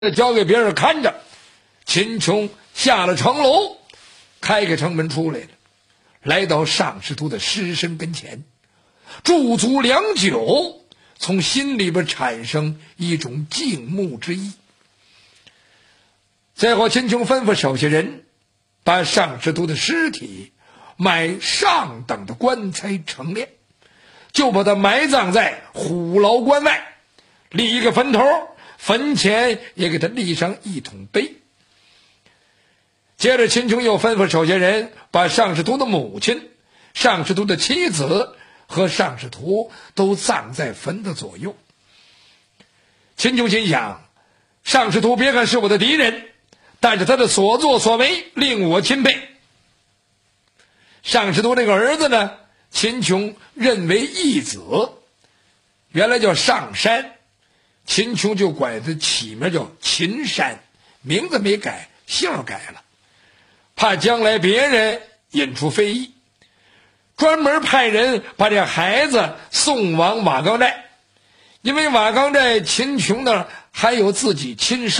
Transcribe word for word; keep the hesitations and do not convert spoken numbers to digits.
交给别人看着。秦琼下了城楼，开开城门出来了，来到尚师徒的尸身跟前，驻足良久，从心里边产生一种敬慕之意。最后秦琼吩咐手下人把尚师徒的尸体买上等的棺材成殓，就把他埋葬在虎牢关外，立一个坟头，坟前也给他立上一桶碑。接着秦琼又吩咐手下人把尚师徒的母亲、尚师徒的妻子和尚师徒都葬在坟的左右。秦琼心想，尚师徒别看是我的敌人，但是他的所作所为令我钦佩。尚师徒这个儿子呢，秦琼认为义子，原来叫尚山，秦琼就管他起名叫秦山，名字没改，姓改了，怕将来别人引出非议，专门派人把这孩子送往瓦岗寨。因为瓦岗寨秦琼呢还有自己亲生